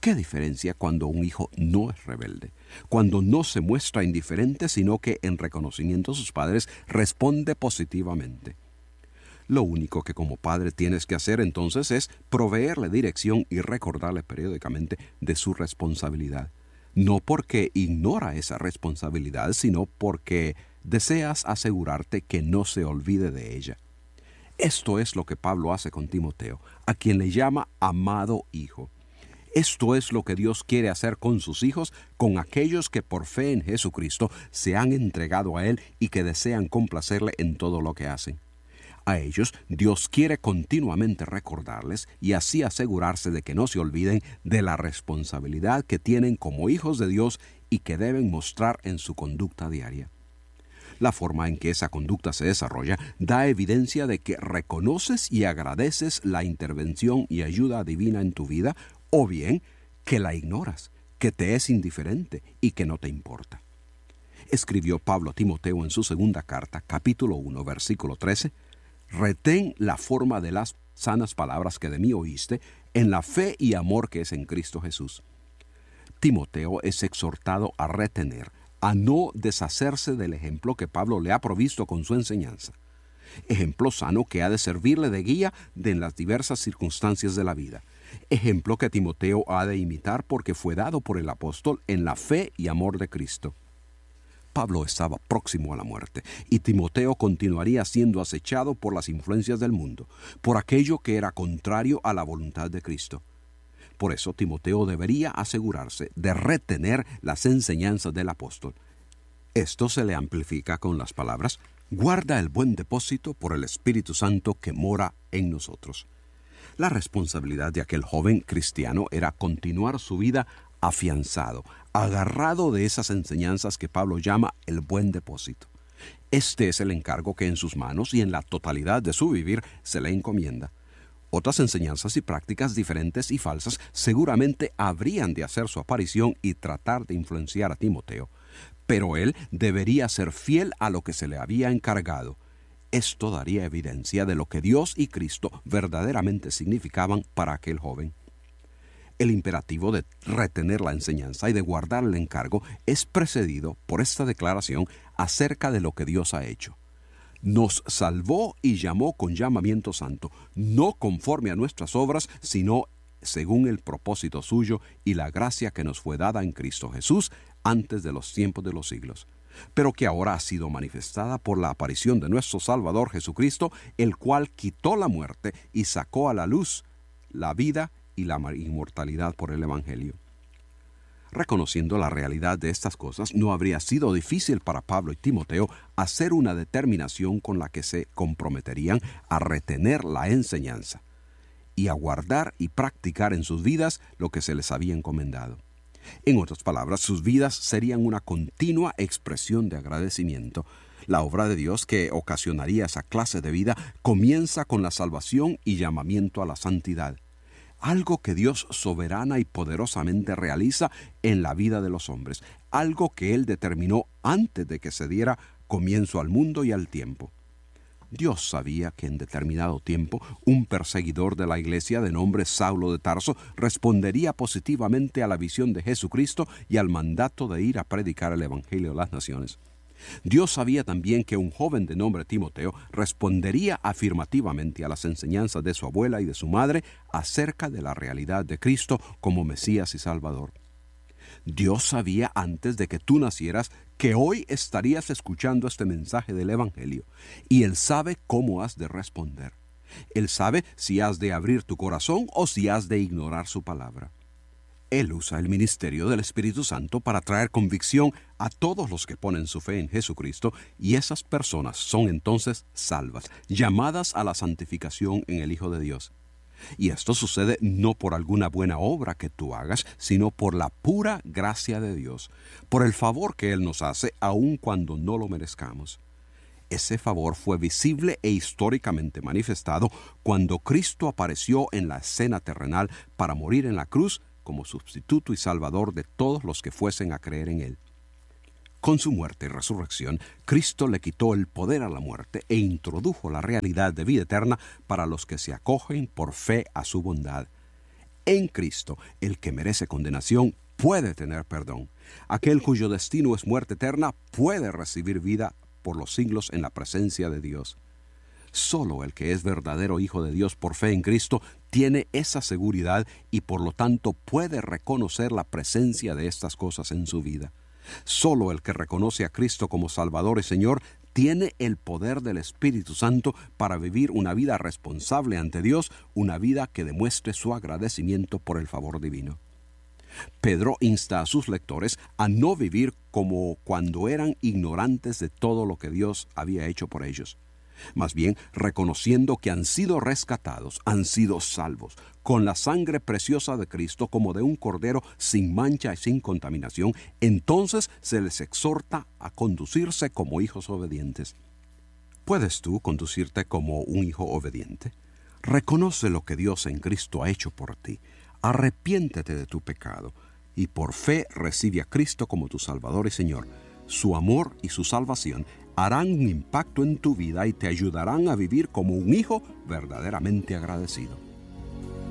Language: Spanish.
¿Qué diferencia cuando un hijo no es rebelde? Cuando no se muestra indiferente, sino que en reconocimiento a sus padres responde positivamente. Lo único que como padre tienes que hacer entonces es proveerle dirección y recordarle periódicamente de su responsabilidad. No porque ignora esa responsabilidad, sino porque deseas asegurarte que no se olvide de ella. Esto es lo que Pablo hace con Timoteo, a quien le llama amado hijo. Esto es lo que Dios quiere hacer con sus hijos, con aquellos que por fe en Jesucristo se han entregado a Él y que desean complacerle en todo lo que hacen. A ellos Dios quiere continuamente recordarles y así asegurarse de que no se olviden de la responsabilidad que tienen como hijos de Dios y que deben mostrar en su conducta diaria. La forma en que esa conducta se desarrolla da evidencia de que reconoces y agradeces la intervención y ayuda divina en tu vida, o bien que la ignoras, que te es indiferente y que no te importa. Escribió Pablo a Timoteo en su segunda carta, capítulo 1, versículo 13, «Retén la forma de las sanas palabras que de mí oíste, en la fe y amor que es en Cristo Jesús». Timoteo es exhortado a retener, a no deshacerse del ejemplo que Pablo le ha provisto con su enseñanza. Ejemplo sano que ha de servirle de guía en las diversas circunstancias de la vida. Ejemplo que Timoteo ha de imitar porque fue dado por el apóstol en la fe y amor de Cristo. Pablo estaba próximo a la muerte y Timoteo continuaría siendo acechado por las influencias del mundo, por aquello que era contrario a la voluntad de Cristo. Por eso Timoteo debería asegurarse de retener las enseñanzas del apóstol. Esto se le amplifica con las palabras: «Guarda el buen depósito por el Espíritu Santo que mora en nosotros». La responsabilidad de aquel joven cristiano era continuar su vida afianzado, agarrado de esas enseñanzas que Pablo llama el buen depósito. Este es el encargo que en sus manos y en la totalidad de su vivir se le encomienda. Otras enseñanzas y prácticas diferentes y falsas seguramente habrían de hacer su aparición y tratar de influenciar a Timoteo, pero él debería ser fiel a lo que se le había encargado. Esto daría evidencia de lo que Dios y Cristo verdaderamente significaban para aquel joven. El imperativo de retener la enseñanza y de guardar el encargo es precedido por esta declaración acerca de lo que Dios ha hecho. Nos salvó y llamó con llamamiento santo, no conforme a nuestras obras, sino según el propósito suyo y la gracia que nos fue dada en Cristo Jesús antes de los tiempos de los siglos, pero que ahora ha sido manifestada por la aparición de nuestro Salvador Jesucristo, el cual quitó la muerte y sacó a la luz la vida y la inmortalidad por el Evangelio. Reconociendo la realidad de estas cosas, no habría sido difícil para Pablo y Timoteo hacer una determinación con la que se comprometerían a retener la enseñanza y a guardar y practicar en sus vidas lo que se les había encomendado. En otras palabras, sus vidas serían una continua expresión de agradecimiento. La obra de Dios que ocasionaría esa clase de vida comienza con la salvación y llamamiento a la santidad, algo que Dios soberana y poderosamente realiza en la vida de los hombres, algo que Él determinó antes de que se diera comienzo al mundo y al tiempo. Dios sabía que en determinado tiempo un perseguidor de la iglesia de nombre Saulo de Tarso respondería positivamente a la visión de Jesucristo y al mandato de ir a predicar el Evangelio a las naciones. Dios sabía también que un joven de nombre Timoteo respondería afirmativamente a las enseñanzas de su abuela y de su madre acerca de la realidad de Cristo como Mesías y Salvador. Dios sabía antes de que tú nacieras que hoy estarías escuchando este mensaje del Evangelio, y Él sabe cómo has de responder. Él sabe si has de abrir tu corazón o si has de ignorar su palabra. Él usa el ministerio del Espíritu Santo para traer convicción a todos los que ponen su fe en Jesucristo, y esas personas son entonces salvas, llamadas a la santificación en el Hijo de Dios. Y esto sucede no por alguna buena obra que tú hagas, sino por la pura gracia de Dios, por el favor que Él nos hace aun cuando no lo merezcamos. Ese favor fue visible e históricamente manifestado cuando Cristo apareció en la escena terrenal para morir en la cruz como sustituto y salvador de todos los que fuesen a creer en Él. Con su muerte y resurrección, Cristo le quitó el poder a la muerte e introdujo la realidad de vida eterna para los que se acogen por fe a su bondad. En Cristo, el que merece condenación puede tener perdón. Aquel cuyo destino es muerte eterna puede recibir vida por los siglos en la presencia de Dios. Solo el que es verdadero hijo de Dios por fe en Cristo tiene esa seguridad y por lo tanto puede reconocer la presencia de estas cosas en su vida. Solo el que reconoce a Cristo como Salvador y Señor tiene el poder del Espíritu Santo para vivir una vida responsable ante Dios, una vida que demuestre su agradecimiento por el favor divino. Pedro insta a sus lectores a no vivir como cuando eran ignorantes de todo lo que Dios había hecho por ellos. Más bien, reconociendo que han sido rescatados, han sido salvos, con la sangre preciosa de Cristo como de un cordero sin mancha y sin contaminación, entonces se les exhorta a conducirse como hijos obedientes. ¿Puedes tú conducirte como un hijo obediente? Reconoce lo que Dios en Cristo ha hecho por ti. Arrepiéntete de tu pecado y por fe recibe a Cristo como tu Salvador y Señor. Su amor y su salvación harán un impacto en tu vida y te ayudarán a vivir como un hijo verdaderamente agradecido.